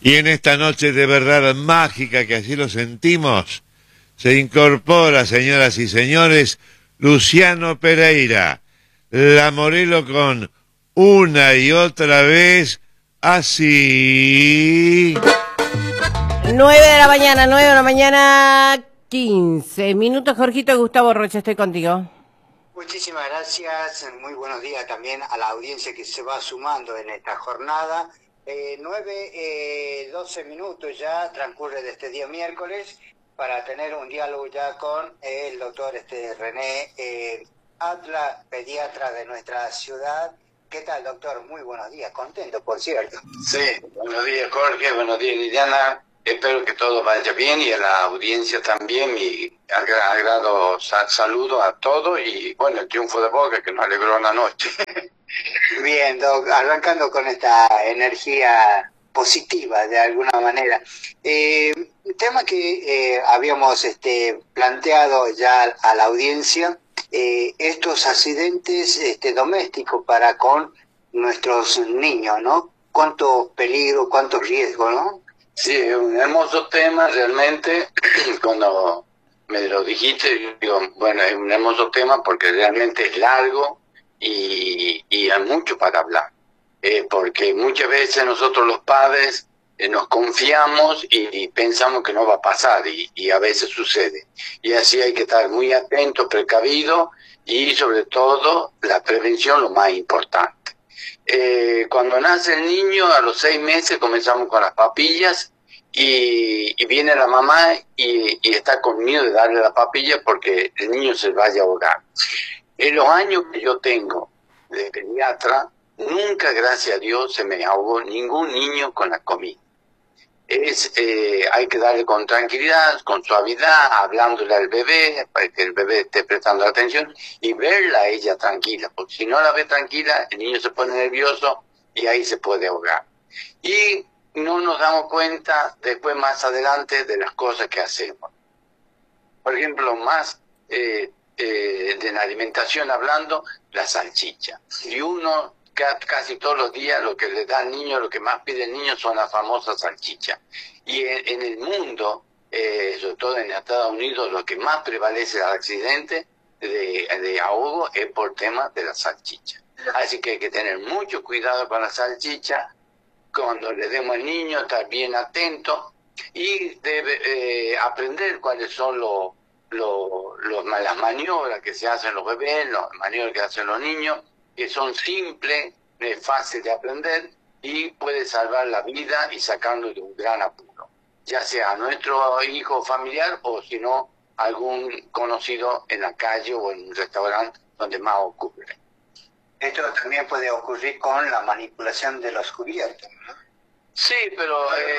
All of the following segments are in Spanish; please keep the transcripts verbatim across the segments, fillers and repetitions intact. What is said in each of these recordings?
Y en esta noche de verdad mágica, que así lo sentimos, se incorpora, señoras y señores, Luciano Pereira, la Morelo con Una y Otra Vez Así. Nueve de la mañana, nueve de la mañana, quince minutos. Jorgito, Gustavo Rocha, estoy contigo. Muchísimas gracias, muy buenos días también a la audiencia que se va sumando en esta jornada. Eh, nueve, eh, doce minutos ya transcurre de este día miércoles para tener un diálogo ya con el doctor este, René eh, Atla, pediatra de nuestra ciudad. ¿Qué tal, doctor? Muy buenos días, contento, por cierto. Sí, buenos días, Jorge, buenos días, Liliana. Espero que todo vaya bien y a la audiencia también. Mi agrado sal saludo a todos y, bueno, el triunfo de Boca que nos alegró la noche. Bien, doc, arrancando con esta energía positiva de alguna manera. Eh, un tema que eh, habíamos este, planteado ya a la audiencia, eh, estos accidentes este, domésticos para con nuestros niños, ¿no? Cuánto peligro, cuánto riesgo, ¿no? Sí, es un hermoso tema realmente. Cuando me lo dijiste, yo digo, bueno, es un hermoso tema porque realmente es largo y, y hay mucho para hablar. Eh, porque muchas veces nosotros los padres eh, nos confiamos y, y pensamos que no va a pasar y, y a veces sucede. Y así hay que estar muy atento, precavido y sobre todo la prevención lo más importante. Eh, cuando nace el niño, a los seis meses comenzamos con las papillas y, y viene la mamá y, y está con miedo de darle la papilla porque el niño se vaya a ahogar. En los años que yo tengo de pediatra, nunca, gracias a Dios, se me ahogó ningún niño con la comida. Es, eh, hay que darle con tranquilidad, con suavidad, hablándole al bebé, para que el bebé esté prestando atención y verla a ella tranquila, porque si no la ve tranquila, el niño se pone nervioso y ahí se puede ahogar. Y no nos damos cuenta después más adelante de las cosas que hacemos. Por ejemplo, más eh, eh, de la alimentación hablando, la salchicha. Y uno casi todos los días lo que le da al niño, lo que más pide el niño son las famosas salchichas. Y en, en el mundo, eh, sobre todo en Estados Unidos, lo que más prevalece el accidente de, de ahogo es por tema de la salchicha. Así que hay que tener mucho cuidado con la salchicha, cuando le demos al niño, estar bien atento y debe eh, aprender cuáles son los, los, los, las maniobras que se hacen los bebés, las maniobras que hacen los niños, que son simples, eh, fáciles de aprender y puede salvar la vida y sacarlo de un gran apuro, ya sea a nuestro hijo familiar o si no algún conocido en la calle o en un restaurante donde más ocurre. Esto también puede ocurrir con la manipulación de los cubiertos, ¿no? Sí, pero eh,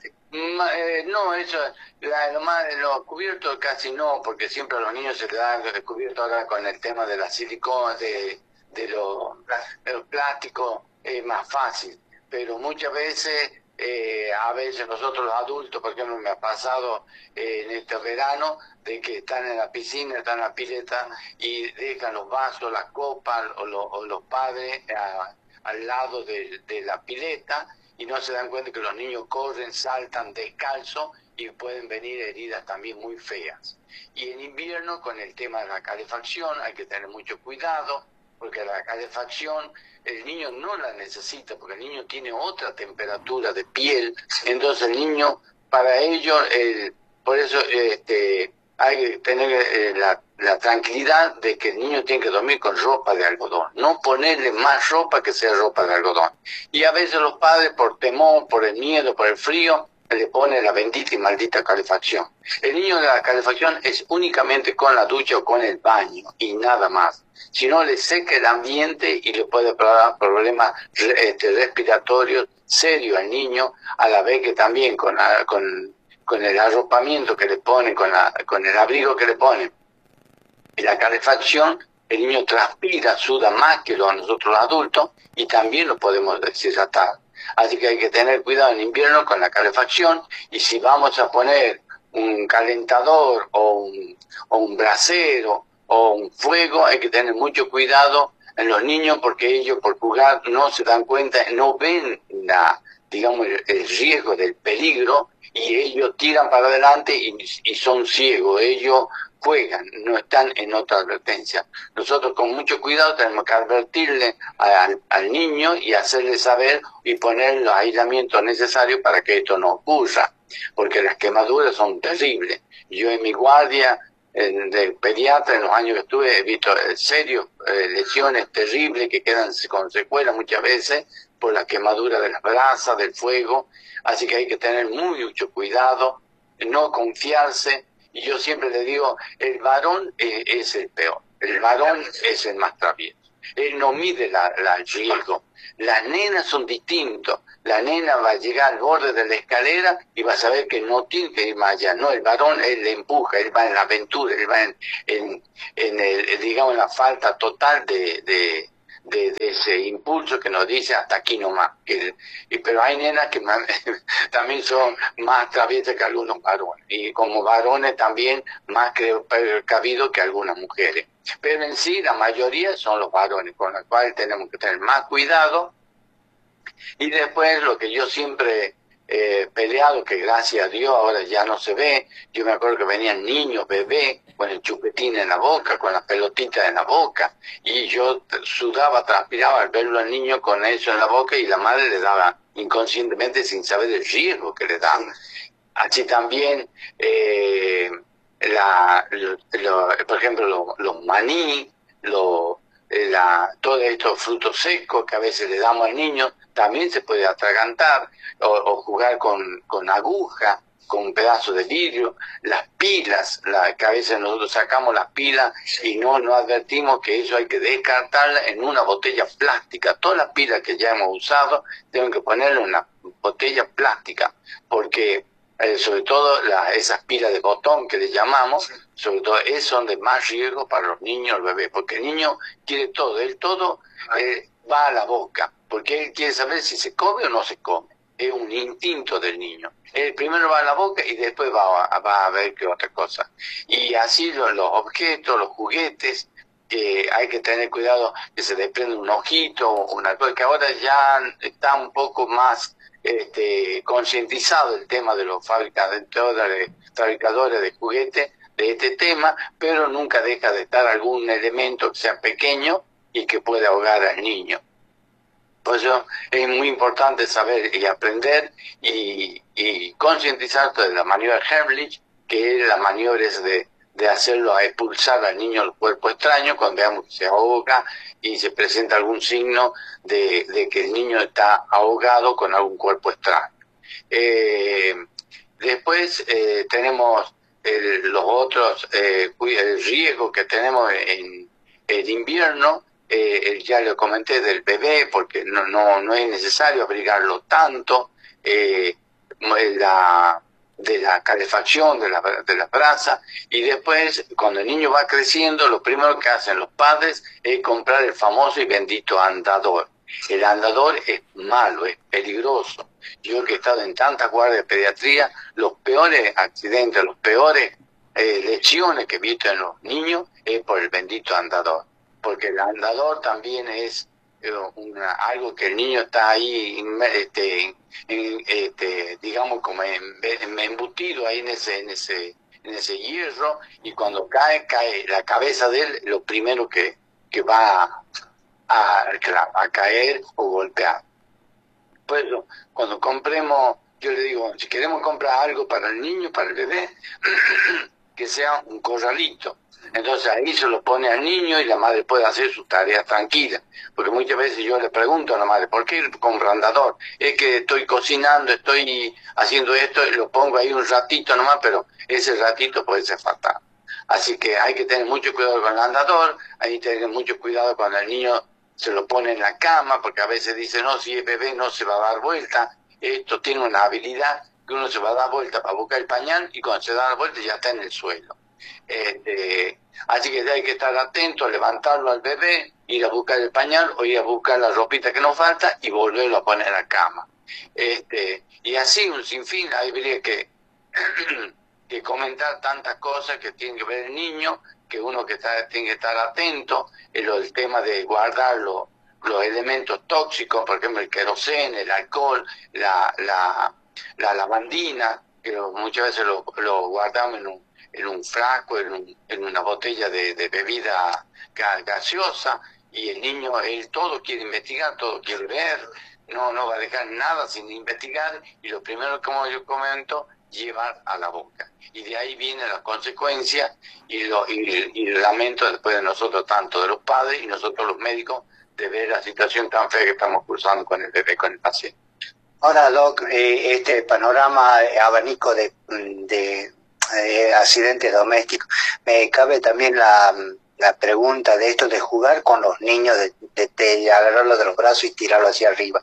eh, no, eso, la, lo más, los cubiertos casi no, porque siempre a los niños se les dan los cubiertos ahora con el tema de la silicona, de de los lo plásticos es más fácil, pero muchas veces, eh, a veces nosotros los adultos, por ejemplo, me ha pasado eh, en este verano, de que están en la piscina, están en la pileta y dejan los vasos, las copas o, lo, o los padres a, al lado de, de la pileta y no se dan cuenta que los niños corren, saltan descalzos y pueden venir heridas también muy feas. Y en invierno, con el tema de la calefacción, hay que tener mucho cuidado, porque la calefacción el niño no la necesita, porque el niño tiene otra temperatura de piel, entonces el niño, para ello, eh, por eso este, hay que tener eh, la, la tranquilidad de que el niño tiene que dormir con ropa de algodón, no ponerle más ropa que sea ropa de algodón. Y a veces los padres, por temor, por el miedo, por el frío, le pone la bendita y maldita calefacción. El niño de la calefacción es únicamente con la ducha o con el baño y nada más. Si no, le seca el ambiente y le puede dar problemas este, respiratorios serios al niño, a la vez que también con, la, con, con el arropamiento que le ponen, con, la, con el abrigo que le ponen y la calefacción, el niño transpira, suda más que los, nosotros los adultos y también lo podemos deshidratar. Así que hay que tener cuidado en invierno con la calefacción y si vamos a poner un calentador o un, o un brasero o un fuego, hay que tener mucho cuidado en los niños porque ellos por jugar no se dan cuenta, no ven la, digamos, el, el riesgo del peligro, y ellos tiran para adelante y, y son ciegos, ellos juegan, no están en otra advertencia. Nosotros con mucho cuidado tenemos que advertirle al, al niño y hacerle saber y poner los aislamientos necesarios para que esto no ocurra, porque las quemaduras son terribles. Yo en mi guardia eh, de pediatra, en los años que estuve, he visto eh, serias eh, lesiones terribles que quedan con secuelas muchas veces por la quemadura de las brasas, del fuego, así que hay que tener muy mucho cuidado, no confiarse. Y yo siempre le digo, el varón eh, es el peor, el varón es el más travieso, él no mide la, la, el riesgo. Las nenas son distintos, la nena va a llegar al borde de la escalera y va a saber que no tiene que ir más allá. No, el varón, él le empuja, él va en la aventura, él va en, en, en el, digamos, en la falta total de... de De, de ese impulso que nos dice hasta aquí nomás. Que, y, pero hay nenas que más, también son más traviesas que algunos varones, y como varones también más precavidos que algunas mujeres. Pero en sí la mayoría son los varones, con los cuales tenemos que tener más cuidado. Y después lo que yo siempre eh, peleado, que gracias a Dios ahora ya no se ve, yo me acuerdo que venían niños, bebés, con el chupetín en la boca, con las pelotitas en la boca, y yo sudaba, transpiraba al verlo al niño con eso en la boca, y la madre le daba inconscientemente sin saber el riesgo que le dan. Así también, eh, la, lo, lo, por ejemplo, los lo maní, lo, la, todos estos frutos secos que a veces le damos al niño, también se puede atragantar, o, o jugar con, con aguja, con un pedazo de vidrio, las pilas, la, que a veces nosotros sacamos las pilas y no, no advertimos que eso hay que descartarla en una botella plástica. Todas las pilas que ya hemos usado tenemos que ponerle en una botella plástica, porque eh, sobre todo la, esas pilas de botón que le llamamos, sobre todo es, son de más riesgo para los niños, los bebés, porque el niño quiere todo, él todo eh, va a la boca, porque él quiere saber si se come o no se come. Es un instinto del niño. Él primero va a la boca y después va a, va a ver qué otra cosa. Y así los, los objetos, los juguetes, que hay que tener cuidado que se desprende un ojito, una cosa, que ahora ya está un poco más este, concientizado el tema de los fabricadores, fabricadores de juguetes, de este tema, pero nunca deja de estar algún elemento que sea pequeño y que pueda ahogar al niño. Por eso es muy importante saber y aprender y, y concientizar de la maniobra Heimlich, que es la maniobra es de, de hacerlo a expulsar al niño del cuerpo extraño cuando veamos que se ahoga y se presenta algún signo de, de que el niño está ahogado con algún cuerpo extraño. Eh, después eh, tenemos el, los otros, eh, el riesgo que tenemos en el invierno. Eh, ya le comenté del bebé, porque no, no, no es necesario abrigarlo tanto, eh, la, de la calefacción de la, de la brasa, y después cuando el niño va creciendo, lo primero que hacen los padres es comprar el famoso y bendito andador. El andador es malo, es peligroso. Yo que he estado en tantas guardias de pediatría, los peores accidentes, los peores eh, lesiones que he visto en los niños es por el bendito andador. Porque el andador también es eh, una, algo que el niño está ahí, este, en, este, digamos, como en, en, embutido ahí en ese, en, ese, en ese hierro, y cuando cae, cae la cabeza de él, lo primero que, que va a, a, a caer o golpear. Por eso, cuando compremos, yo le digo, si queremos comprar algo para el niño, para el bebé, que sea un corralito. Entonces ahí se lo pone al niño y la madre puede hacer sus tareas tranquilas. Porque muchas veces yo le pregunto a la madre, ¿por qué compro andador? Es que estoy cocinando, estoy haciendo esto, y lo pongo ahí un ratito nomás, pero ese ratito puede ser fatal. Así que hay que tener mucho cuidado con el andador, hay que tener mucho cuidado cuando el niño se lo pone en la cama, porque a veces dice, no, si es bebé no se va a dar vuelta. Esto tiene una habilidad que uno se va a dar vuelta para buscar el pañal, y cuando se da la vuelta ya está en el suelo. Este, así que hay que estar atento, levantarlo al bebé, ir a buscar el pañal o ir a buscar la ropita que nos falta y volverlo a poner a la cama. Este, y así un sinfín, habría que, que comentar tantas cosas que tiene que ver el niño, que uno que está, tiene que estar atento, el, el tema de guardar los, los elementos tóxicos, por ejemplo el queroseno, el alcohol, la, la, la lavandina, que lo, muchas veces lo, lo guardamos en un, en un frasco, en, un, en una botella de, de bebida gaseosa, y el niño, él todo quiere investigar, todo quiere ver, no, no va a dejar nada sin investigar, y lo primero, como yo comento, llevar a la boca. Y de ahí viene la consecuencia y, lo, y, y el lamento después de nosotros, tanto de los padres y nosotros los médicos, de ver la situación tan fea que estamos cruzando con el bebé, con el paciente. Ahora, Doc, eh, este panorama eh, abanico de, de eh, accidentes domésticos, me cabe también la, la pregunta de esto de jugar con los niños, de, de, de agarrarlos de los brazos y tirarlos hacia arriba.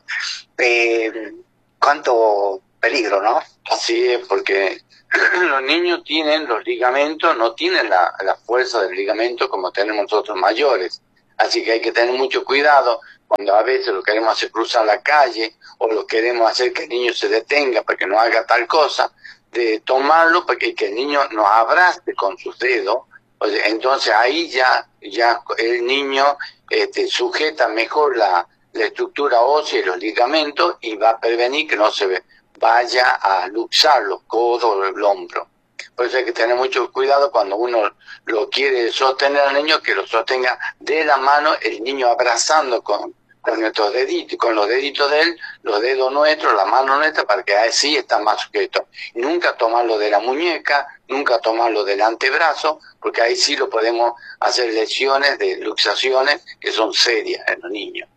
Eh, ¿Cuánto peligro, no? Así es, porque los niños tienen los ligamentos, no tienen la, la fuerza del ligamento como tenemos nosotros mayores. Así que hay que tener mucho cuidado cuando a veces lo queremos hacer cruzar la calle o lo queremos hacer que el niño se detenga para que no haga tal cosa, de tomarlo para que, que el niño nos abrace con sus dedos. O sea, entonces ahí ya, ya el niño este, sujeta mejor la, la estructura ósea y los ligamentos y va a prevenir que no se ve. vaya a luxar los codos o el hombro. Por eso hay que tener mucho cuidado cuando uno lo quiere sostener al niño, que lo sostenga de la mano, el niño abrazando con, con nuestros deditos, con los deditos de él, los dedos nuestros, la mano nuestra, para que así está más sujeto. Y nunca tomarlo de la muñeca, nunca tomarlo del antebrazo, porque ahí sí lo podemos hacer lesiones de luxaciones que son serias en los niños.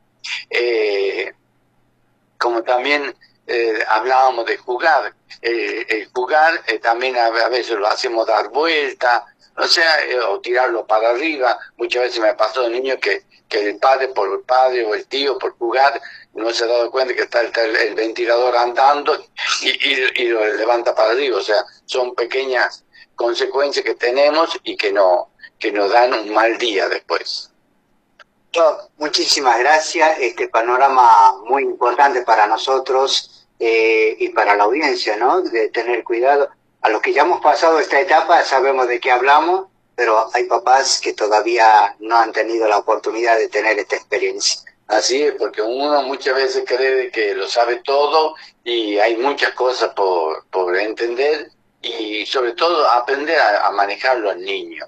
Eh, como también eh, hablábamos de jugar, eh, el jugar eh, también a, a veces lo hacemos dar vuelta, o sea, eh, o tirarlo para arriba. Muchas veces me pasó de niño que, que el padre por el padre o el tío por jugar no se ha dado cuenta que está el, el, el ventilador andando y, y, y lo levanta para arriba. O sea, son pequeñas consecuencias que tenemos y que, no, que nos dan un mal día después. Doc, muchísimas gracias. Este panorama muy importante para nosotros eh, y para la audiencia, ¿no? De tener cuidado. A los que ya hemos pasado esta etapa sabemos de qué hablamos, pero hay papás que todavía no han tenido la oportunidad de tener esta experiencia. Así es, porque uno muchas veces cree que lo sabe todo y hay muchas cosas por, por entender y sobre todo aprender a, a manejarlo al niño.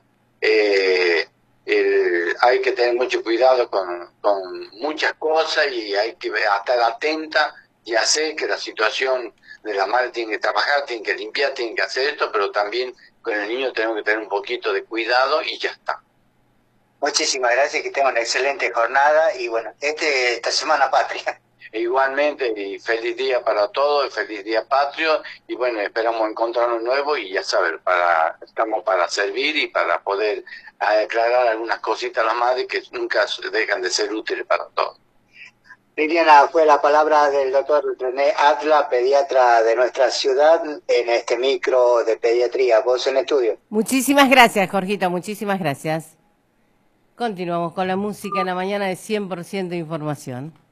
Eh, El, hay que tener mucho cuidado con, con muchas cosas y hay que estar atenta y hacer que la situación de la madre tiene que trabajar, tiene que limpiar, tiene que hacer esto, pero también con el niño tenemos que tener un poquito de cuidado y ya está. Muchísimas gracias, que tengan una excelente jornada y bueno, este, esta Semana Patria. E igualmente, y feliz día para todos, y feliz día patrio, y bueno, esperamos encontrarnos nuevos y ya saben, para, estamos para servir y para poder aclarar algunas cositas a las madres que nunca dejan de ser útiles para todos. Liliana, fue la palabra del doctor René Atla, pediatra de nuestra ciudad, en este micro de pediatría. Vos en estudio. Muchísimas gracias, Jorgito, muchísimas gracias. Continuamos con la música en la mañana de cien por ciento información.